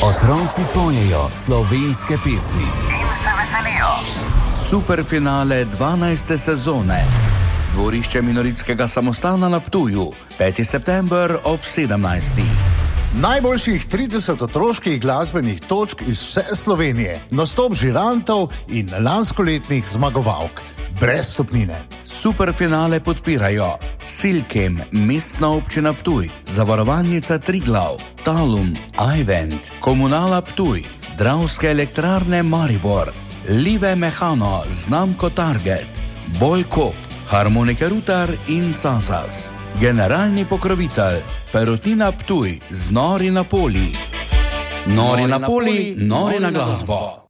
Otroci pojejo slovenske pesmi in se veselijo. Superfinale 12. sezone. Dvorišče Minoritskega samostana na Ptuju, 5. september ob 17. Najboljših 30 otroških glasbenih točk iz vse Slovenije, nastop žirantov in lanskoletnih zmagovalk. Brez stopnine. Superfinale podpirajo Silkem, Mestna občina Ptuj, Zavarovalnica Triglav, Talum, iVent, Komunala Ptuj, Dravske elektrarne Maribor, Live Mehano, znamko Target, Bolkop, Harmonike Rutar in Sazas. Generalni pokrovitelj Perutnina Ptuj z Nori na Poli. Nori na Poli, nori na glasbo.